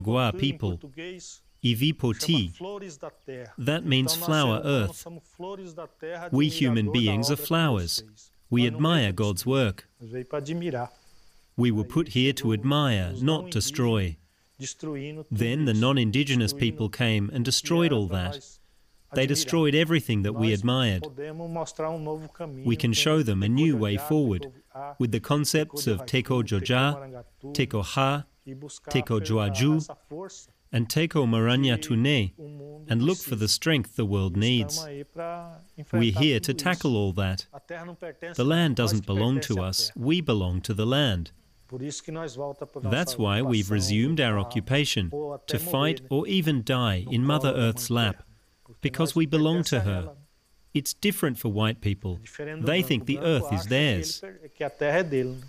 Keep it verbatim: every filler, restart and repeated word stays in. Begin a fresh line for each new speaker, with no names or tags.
Gua people, Ivipoti. That means flower earth. We human beings are flowers. We admire God's work. We were put here to admire, not destroy. Then the non-indigenous people came and destroyed all that. They destroyed everything that we admired. We can show them a new way forward with the concepts of Teko Joja, Teko Ha, Teko Joaju, and Teko Maranya Tune, and look for the strength the world needs. We're here to tackle all that. The land doesn't belong to us, we belong to the land. That's why we've resumed our occupation, to fight or even die in Mother Earth's lap, because we belong to her. It's different for white people. They think the earth is theirs.